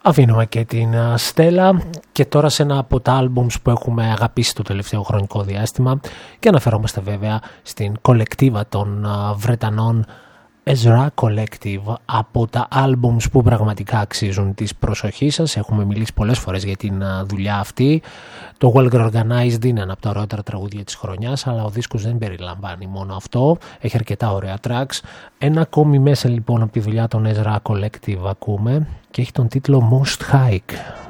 Αφήνουμε και την Στέλλα και τώρα σε ένα από τα άλμπουμς που έχουμε αγαπήσει το τελευταίο χρονικό διάστημα και αναφερόμαστε βέβαια στην κολεκτίβα των Βρετανών Ezra Collective, από τα άλμπουμς που πραγματικά αξίζουν της προσοχής σας. Έχουμε μιλήσει πολλές φορές για την δουλειά αυτή. Το Well Organized είναι ένα από τα ωραιότερα τραγούδια της χρονιάς, αλλά ο δίσκος δεν περιλαμβάνει μόνο αυτό. Έχει αρκετά ωραία tracks. Ένα ακόμη μέσα λοιπόν από τη δουλειά των Ezra Collective ακούμε και έχει τον τίτλο Most High.